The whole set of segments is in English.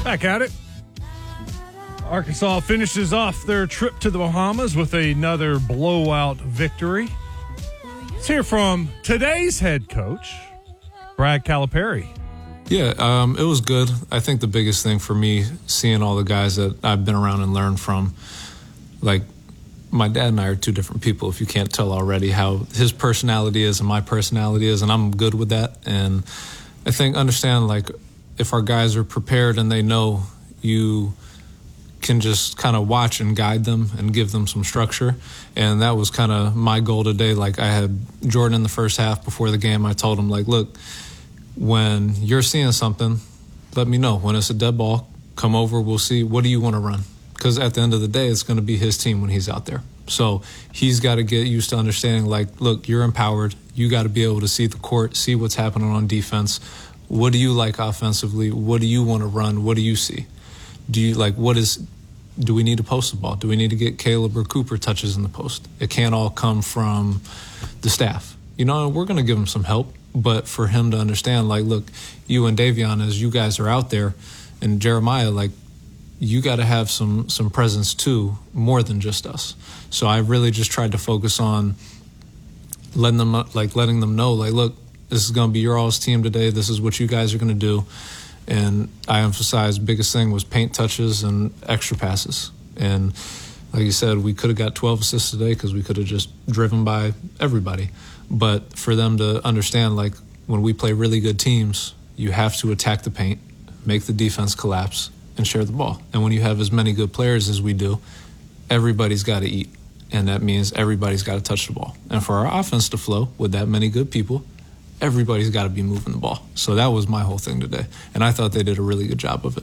Back at it. Arkansas finishes off their trip to the Bahamas with another blowout victory. Let's hear from today's head coach, Brad Calipari. Yeah, it was good. I think the biggest thing for me, seeing all the guys that I've been around and learned from, like my dad and I are two different people, if you can't tell already, how his personality is and my personality is, and I'm good with that. And I think understand, like, if our guys are prepared and they know, you can just kind of watch and guide them and give them some structure. And that was kind of my goal today. Like, I had Jordan in the first half before the game. I told him, like, look, when you're seeing something, let me know. When it's a dead ball, come over, we'll see. What do you want to run? Because at the end of the day, it's going to be his team when he's out there. So he's got to get used to understanding, like, look, you're empowered. You got to be able to see the court, see what's happening on defense. What do you like offensively? What do you want to run? What do you see? Do you like, do we need to post the ball? Do we need to get Caleb or Cooper touches in the post? It can't all come from the staff. You know, we're going to give him some help, but for him to understand, like, look, you and Davion, as you guys are out there, and Jeremiah, like, you got to have some presence too, more than just us. So I really just tried to focus on letting them know, like, look, this is going to be your all's team today. This is what you guys are going to do. And I emphasized, biggest thing was paint touches and extra passes. And like you said, we could have got 12 assists today because we could have just driven by everybody. But for them to understand, like, when we play really good teams, you have to attack the paint, make the defense collapse, and share the ball. And when you have as many good players as we do, everybody's got to eat. And that means everybody's got to touch the ball. And for our offense to flow with that many good people, everybody's got to be moving the ball. So that was my whole thing today. And I thought they did a really good job of it.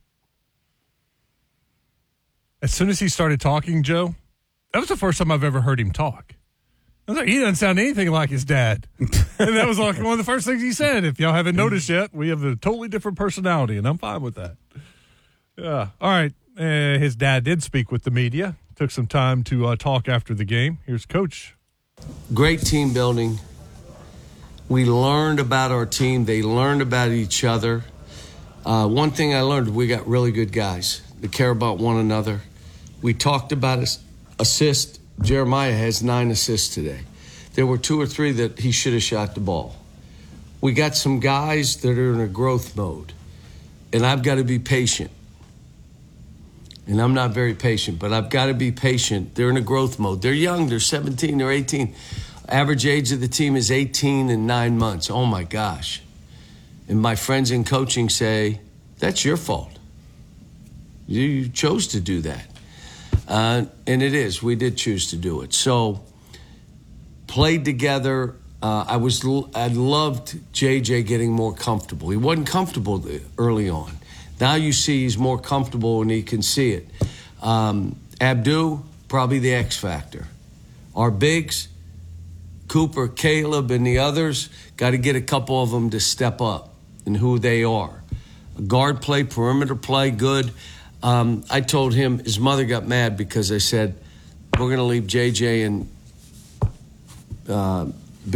As soon as he started talking, Joe, that was the first time I've ever heard him talk. I was like, he doesn't sound anything like his dad. And that was like one of the first things he said. If y'all haven't noticed yet, we have a totally different personality, and I'm fine with that. Yeah. All right. His dad did speak with the media. Took some time to talk after the game. Here's Coach. Great team building. We learned about our team. They learned about each other. One thing I learned, we got really good guys that care about one another. We talked about assist. Jeremiah has 9 assists today. There were 2 or 3 that he should have shot the ball. We got some guys that are in a growth mode, and I've got to be patient. And I'm not very patient, but I've got to be patient. They're in a growth mode. They're young. They're 17. They're 18. Average age of the team is 18 and 9 months. Oh, my gosh. And my friends in coaching say, that's your fault. You chose to do that. And it is. We did choose to do it. So, played together. I loved JJ getting more comfortable. He wasn't comfortable early on. Now you see he's more comfortable and he can see it. Abdu, probably the X factor. Our bigs, Cooper, Caleb, and the others, got to get a couple of them to step up in who they are. Guard play, perimeter play, good. I told him, his mother got mad because I said, we're going to leave JJ and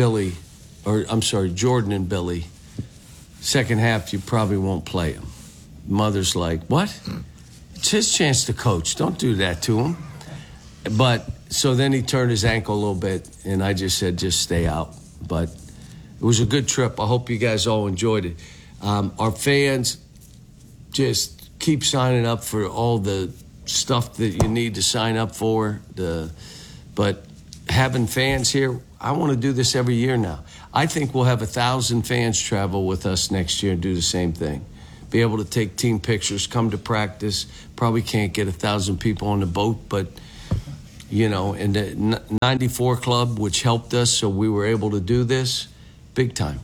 Jordan and Billy. Second half, you probably won't play him. Mother's like, what? It's his chance to coach. Don't do that to him. But so then he turned his ankle a little bit, and I just said, just stay out. But it was a good trip. I hope you guys all enjoyed it. Our fans, just keep signing up for all the stuff that you need to sign up for. But having fans here, I want to do this every year now. I think we'll have 1,000 fans travel with us next year and do the same thing. Be able to take team pictures, come to practice. Probably can't get 1,000 people on the boat, but, you know, and the 94 Club, which helped us, so we were able to do this, big time.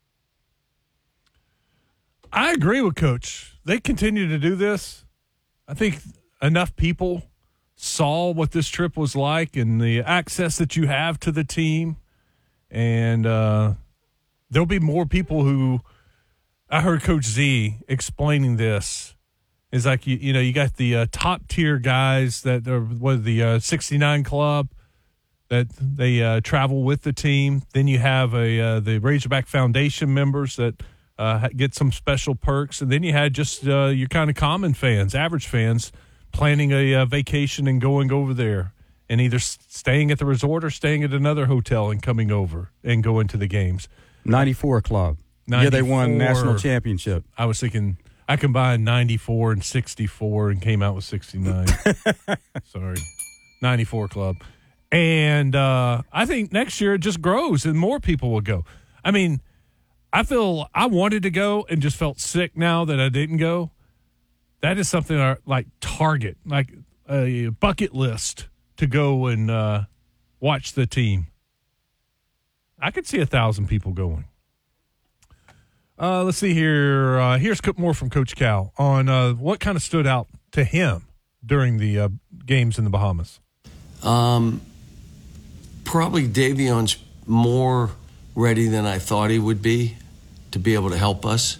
I agree with Coach. They continue to do this. I think enough people saw what this trip was like and the access that you have to the team. And there'll be more people who – I heard Coach Z explaining this. It's like, you got the top-tier guys that are the 69 Club that they travel with the team. Then you have the Razorback Foundation members that get some special perks. And then you had just your kind of common fans, average fans, planning a vacation and going over there and either staying at the resort or staying at another hotel and coming over and going to the games. 94 club. 94, yeah, they won national championship. I was thinking I combined 94 and 64 and came out with 69. Sorry. 94 club. And I think next year it just grows and more people will go. I mean, I feel I wanted to go and just felt sick now that I didn't go. That is something I like target, like a bucket list to go and watch the team. I could see 1,000 people going. Let's see here. Here's more from Coach Cal on what kind of stood out to him during the games in the Bahamas. Probably Davion's more ready than I thought he would be to be able to help us.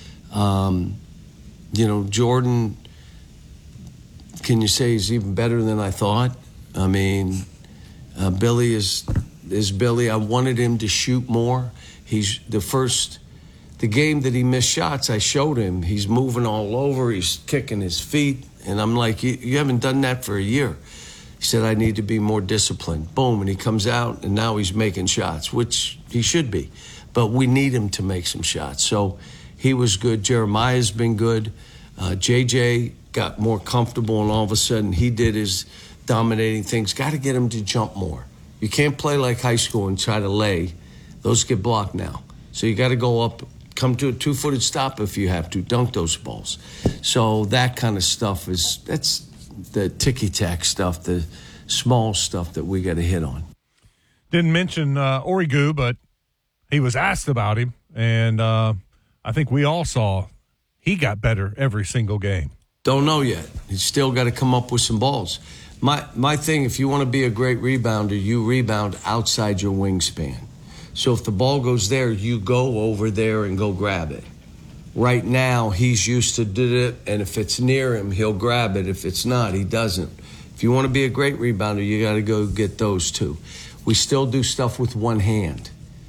Jordan, can you say he's even better than I thought? I mean, Billy is Billy. I wanted him to shoot more. He's the game that he missed shots, I showed him. He's moving all over. He's kicking his feet. And I'm like, you haven't done that for a year. He said, I need to be more disciplined. Boom, and he comes out, and now he's making shots, which he should be. But we need him to make some shots. So he was good. Jeremiah's been good. JJ got more comfortable, and all of a sudden he did his dominating things. Got to get him to jump more. You can't play like high school and try to lay. Those get blocked now. So you got to go up, come to a 2-footed stop if you have to, dunk those balls. So that kind of stuff that's the ticky-tack stuff, the small stuff that we got to hit on. Didn't mention Origu, but he was asked about him, and I think we all saw he got better every single game. Don't know yet. He's still got to come up with some balls. My thing, if you want to be a great rebounder, you rebound outside your wingspan. So if the ball goes there, you go over there and go grab it. Right now, he's used to do it, and if it's near him, he'll grab it. If it's not, he doesn't. If you want to be a great rebounder, you got to go get those two. We still do stuff with one hand.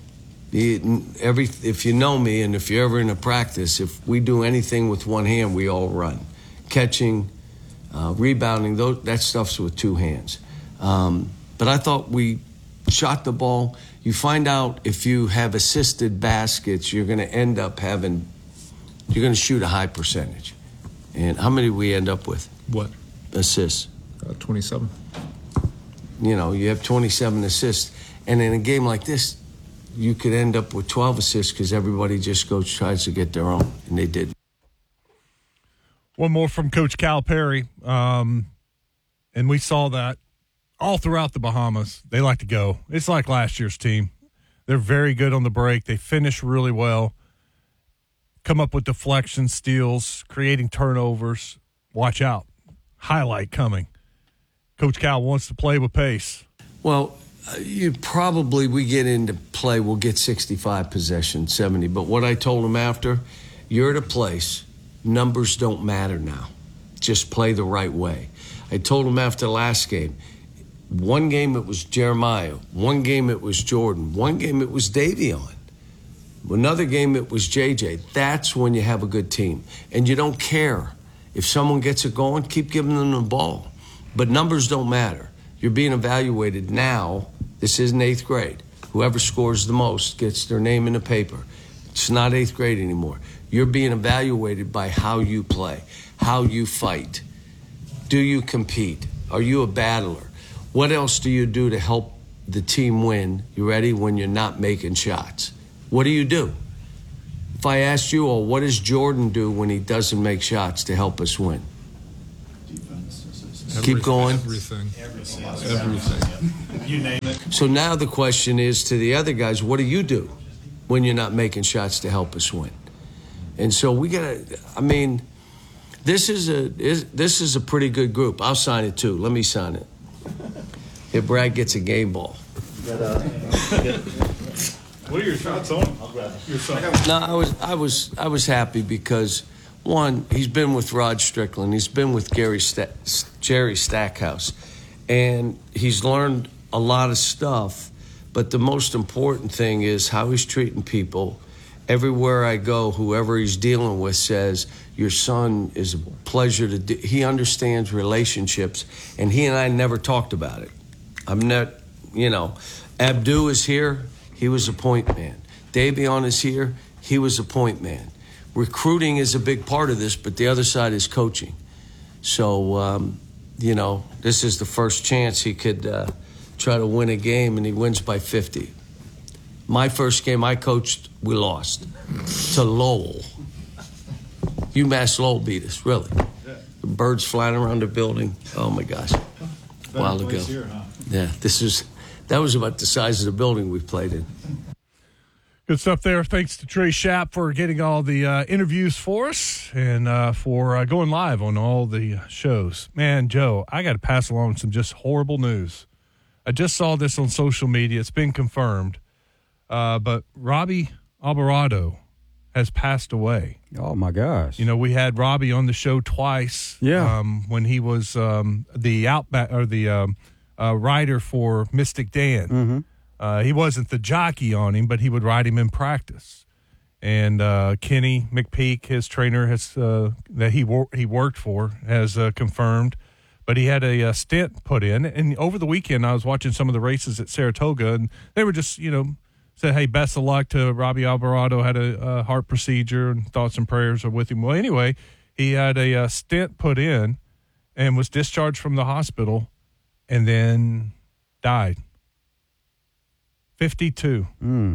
If you know me and if you're ever in a practice, if we do anything with one hand, we all run. Catching, rebounding, that stuff's with two hands. But I thought we shot the ball. You find out if you have assisted baskets, you're going to end up you're going to shoot a high percentage. And how many we end up with? What? Assists. 27. You have 27 assists. And in a game like this, you could end up with 12 assists because everybody just tries to get their own, and they didn't. One more from Coach Calipari, and we saw that all throughout the Bahamas. They like to go. It's like last year's team. They're very good on the break. They finish really well, come up with deflections, steals, creating turnovers. Watch out. Highlight coming. Coach Cal wants to play with pace. Well, we get into play, we'll get 65 possessions, 70. But what I told him after, you're at a place, numbers don't matter now. Just play the right way. I told him after the last game, one game it was Jeremiah, one game it was Jordan, one game it was Davion, another game it was JJ. That's when you have a good team. And you don't care. If someone gets it going, keep giving them the ball. But numbers don't matter. You're being evaluated now. This isn't 8th grade. Whoever scores the most gets their name in the paper. It's not 8th grade anymore. You're being evaluated by how you play, how you fight. Do you compete? Are you a battler? What else do you do to help the team win? You ready? When you're not making shots. What do you do? If I asked you, what does Jordan do when he doesn't make shots to help us win? Keep going. Everything. You name it. So now the question is to the other guys, what do you do when you're not making shots to help us win? And so we got to, this is a pretty good group. I'll sign it too. Let me sign it. If Brad gets a game ball. What are your thoughts on your son? No, I was happy because one, he's been with Rod Strickland, he's been with Jerry Stackhouse, and he's learned a lot of stuff. But the most important thing is how he's treating people everywhere I go, whoever he's dealing with says, your son is a pleasure to do. He understands relationships, and he and I never talked about it. I'm not, Abdu is here. He was a point man. Davion is here. He was a point man. Recruiting is a big part of this, but the other side is coaching. So, this is the first chance he could try to win a game, and he wins by 50. My first game I coached, we lost to Lowell. UMass Lowell beat us, really. Yeah. The birds flying around the building. Oh, my gosh. A while ago. Here, huh? Yeah, that was about the size of the building we played in. Good stuff there. Thanks to Trey Schaap for getting all the interviews for us and for going live on all the shows. Man, Joe, I got to pass along some just horrible news. I just saw this on social media. It's been confirmed. But Robbie Alvarado has passed away. Oh, my gosh. We had Robbie on the show twice. Yeah. When he was the rider for Mystic Dan. Mm-hmm. He wasn't the jockey on him, but he would ride him in practice. And Kenny McPeak, his trainer, has that he worked for, has confirmed. But he had a stent put in. And over the weekend, I was watching some of the races at Saratoga, and they were just, said, hey, best of luck to Robbie Alvarado, had a heart procedure, and thoughts and prayers are with him. Well, anyway, he had a stent put in and was discharged from the hospital and then died. 52.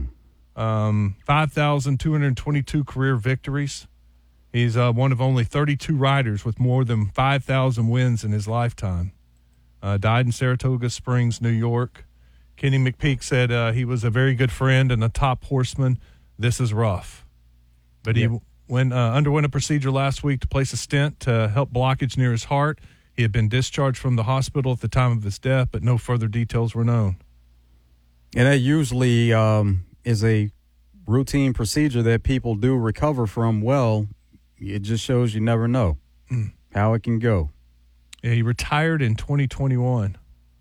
5,222 career victories. He's one of only 32 riders with more than 5,000 wins in his lifetime. Died in Saratoga Springs, New York. Kenny McPeak said he was a very good friend and a top horseman. This is rough. But he underwent a procedure last week to place a stent to help blockage near his heart. He had been discharged from the hospital at the time of his death, but no further details were known. And that usually is a routine procedure that people do recover from well. It just shows you never know how it can go. Yeah, he retired in 2021.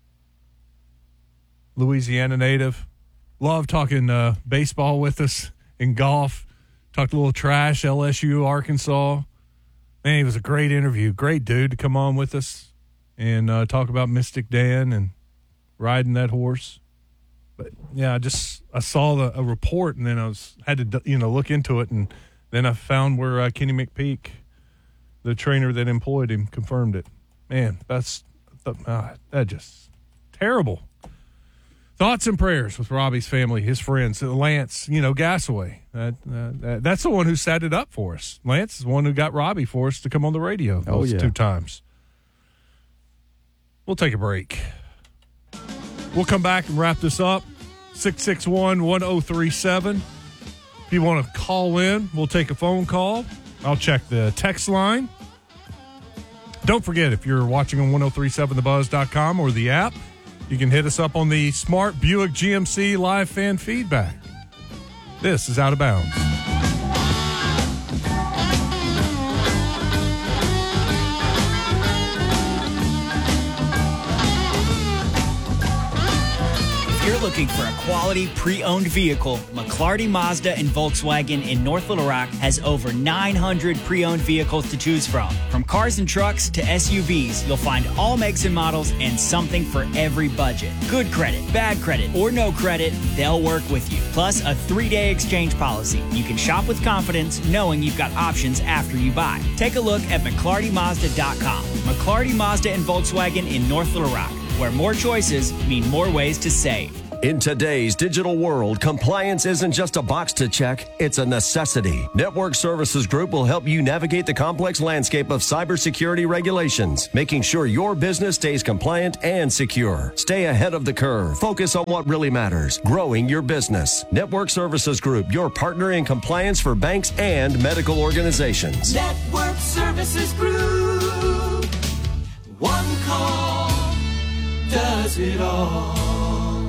Louisiana native. Loved talking baseball with us and golf. Talked a little trash, LSU, Arkansas. Man, he was a great interview. Great dude to come on with us and talk about Mystic Dan and riding that horse. But, yeah, I saw a report, and then I had to look into it, and then I found where Kenny McPeak, the trainer that employed him, confirmed it. Man, that's just terrible. Thoughts and prayers with Robbie's family, his friends. Lance, Gasaway. That's the one who set it up for us. Lance is the one who got Robbie for us to come on the radio those 2 times. We'll take a break. We'll come back and wrap this up. 661-1037. If you want to call in, we'll take a phone call. I'll check the text line. Don't forget, if you're watching on 1037thebuzz.com or the app, you can hit us up on the Smart Buick GMC live fan feedback. This is Out of Bounds. You're looking for a quality pre-owned vehicle, McClarty Mazda and Volkswagen in North Little Rock has over 900 pre-owned vehicles to choose from. From cars and trucks to SUVs, you'll find all makes and models and something for every budget. Good credit, bad credit, or no credit, they'll work with you. Plus a 3-day exchange policy. You can shop with confidence knowing you've got options after you buy. Take a look at McClartyMazda.com. McClarty Mazda and Volkswagen in North Little Rock, where more choices mean more ways to save. In today's digital world, compliance isn't just a box to check, it's a necessity. Network Services Group will help you navigate the complex landscape of cybersecurity regulations, making sure your business stays compliant and secure. Stay ahead of the curve. Focus on what really matters, growing your business. Network Services Group, your partner in compliance for banks and medical organizations. Network Services Group. One call does it all.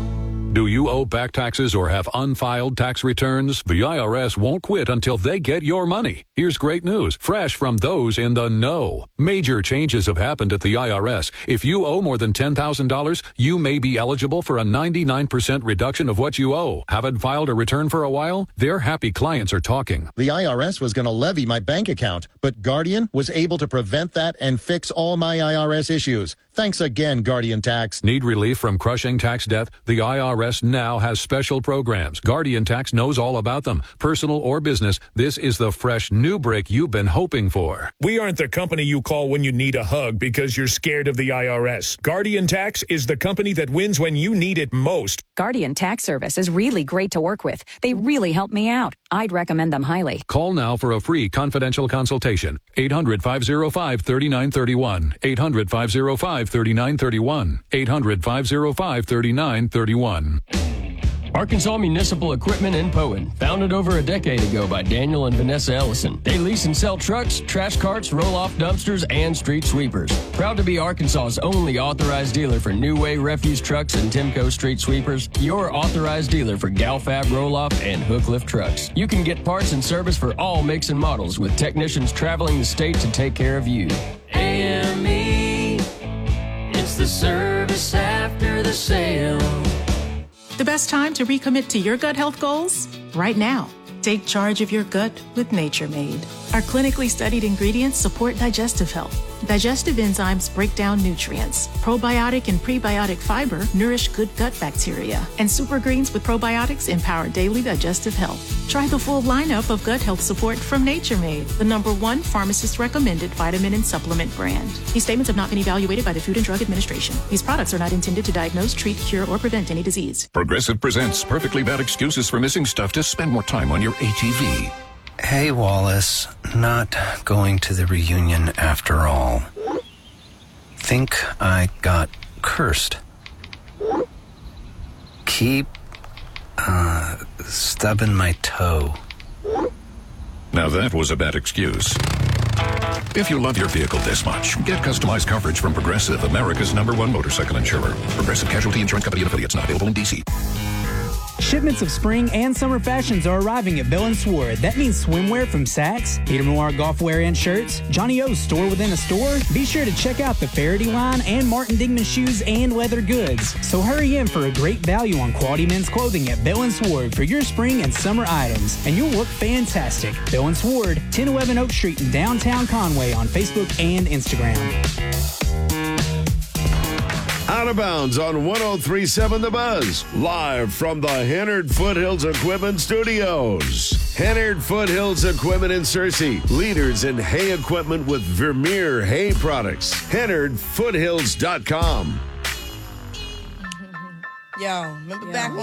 Do you owe back taxes or have unfiled tax returns? The IRS won't quit until they get your money. Here's great news, fresh from those in the know. Major changes have happened at the IRS. If you owe more than $10,000, you may be eligible for a 99% reduction of what you owe. Haven't filed a return for a while? Their happy clients are talking. The IRS was going to levy my bank account, but Guardian was able to prevent that and fix all my IRS issues. Thanks again, Guardian Tax. Need relief from crushing tax debt? The IRS now has special programs. Guardian Tax knows all about them. Personal or business, this is the fresh new break you've been hoping for. We aren't the company you call when you need a hug because you're scared of the IRS. Guardian Tax is the company that wins when you need it most. Guardian Tax Service is really great to work with. They really helped me out. I'd recommend them highly. Call now for a free confidential consultation. 800-505-3931. 800-505-3931. 800-505-3931. Arkansas Municipal Equipment in Poen, founded over a decade ago by Daniel and Vanessa Ellison. They lease and sell trucks, trash carts, roll-off dumpsters, and street sweepers. Proud to be Arkansas's only authorized dealer for New Way refuse trucks and Timco street sweepers. Your authorized dealer for Galfab roll-off and hook lift trucks. You can get parts and service for all makes and models with technicians traveling the state to take care of you. AME, it's the service after the sale. The best time to recommit to your gut health goals? Right now. Take charge of your gut with Nature Made. Our clinically studied ingredients support digestive health. Digestive enzymes break down nutrients. Probiotic and prebiotic fiber nourish good gut bacteria. And super greens with probiotics empower daily digestive health. Try the full lineup of gut health support from Nature Made, the #1 pharmacist-recommended vitamin and supplement brand. These statements have not been evaluated by the Food and Drug Administration. These products are not intended to diagnose, treat, cure, or prevent any disease. Progressive presents perfectly bad excuses for missing stuff to spend more time on your ATV. Hey, Wallace, not going to the reunion after all. Think I got cursed. Keep, stubbing my toe. Now that was a bad excuse. If you love your vehicle this much, get customized coverage from Progressive, America's #1 motorcycle insurer. Progressive Casualty Insurance Company and affiliates, not available in D.C. Shipments of spring and summer fashions are arriving at Bill & Sword. That means swimwear from Saks, Peter Millar golf wear and shirts, Johnny O's store within a store. Be sure to check out the Faraday line and Martin Dingman shoes and leather goods. So hurry in for a great value on quality men's clothing at Bill & Sword for your spring and summer items, and you'll look fantastic. Bill & Sword, 1011 Oak Street in downtown Conway on Facebook and Instagram. Out of Bounds on 103.7 The Buzz, live from the Hennard Foothills Equipment Studios. Hennard Foothills Equipment in Searcy, leaders in hay equipment with Vermeer hay products. HennardFoothills.com. Yo, remember back